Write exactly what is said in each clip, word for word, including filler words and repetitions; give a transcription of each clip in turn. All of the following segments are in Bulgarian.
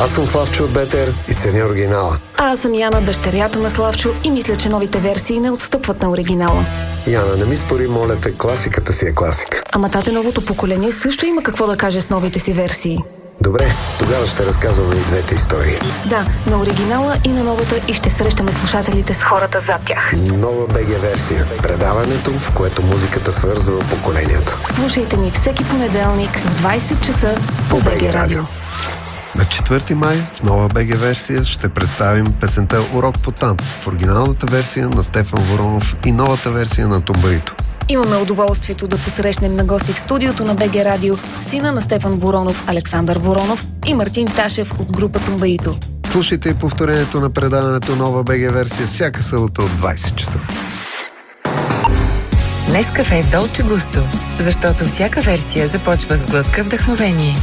Аз съм Славчо от Бетер и ценя оригинала. А аз съм Яна, дъщерята на Славчо, и мисля, че новите версии не отстъпват на оригинала. Яна, не ми спори, моля те, класиката си е класика. Ама тате, новото поколение също има какво да каже с новите си версии. Добре, тогава ще разказваме и двете истории. Да, на оригинала и на новата, и ще срещаме слушателите с хората зад тях. Нова БГ версия. Предаването, в което музиката свързва поколенията. Слушайте ни всеки понеделник в двайсет часа по БГ Радио. На четвърти май в нова БГ версия ще представим песента "Урок по танц" в оригиналната версия на Стефан Воронов и новата версия на Тумбаито. Имаме удоволствието да посрещнем на гости в студиото на БГ Радио сина на Стефан Воронов, Александър Воронов, и Мартин Ташев от група Тумбаито. Слушайте и повторението на предаването нова БГ версия всяка събота от двайсет часа. Нескафе е Долче Густо, защото всяка версия започва с глътка вдъхновение.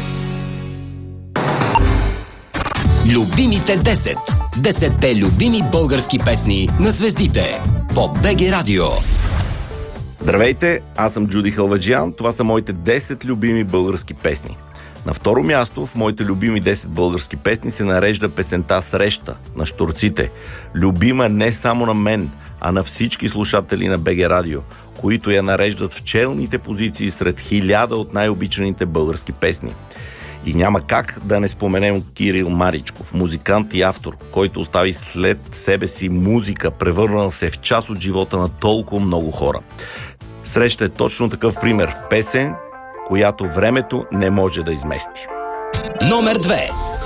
Любимите десет. Десетте любими български песни на звездите по БГ Радио. Здравейте, аз съм Джуди Халваджиян. Това са моите десет любими български песни. На второ място в моите любими десет български песни се нарежда песента "Среща" на Щурците. Любима не само на мен, а на всички слушатели на БГ Радио, които я нареждат в челните позиции сред хиляда от най-обичаните български песни. И няма как да не споменем Кирил Маричков, музикант и автор, който остави след себе си музика, превърнал се в част от живота на толкова много хора. "Среща" е точно такъв пример. Песен, която времето не може да измести. Номер две.